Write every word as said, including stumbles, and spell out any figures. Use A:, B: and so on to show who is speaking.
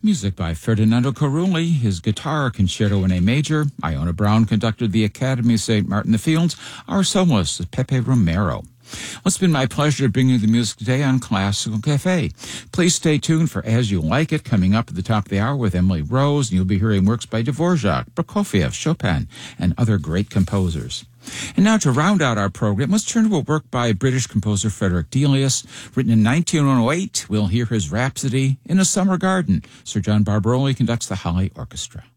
A: Music by Ferdinando Carulli, his guitar Concerto in A Major. Iona Brown conducted the Academy of Saint Martin in the Fields. Our soloist is Pepe Romero. Well, it's been my pleasure to bring you the music today on Classical Cafe. Please stay tuned for As You Like It, coming up at the top of the hour with Emily Rose, and you'll be hearing works by Dvorak, Prokofiev, Chopin, and other great composers. And now to round out our program, let's turn to a work by British composer Frederick Delius. Written in nineteen oh eight, we'll hear his Rhapsody in a Summer Garden. Sir John Barbaroli conducts the Hallé Orchestra.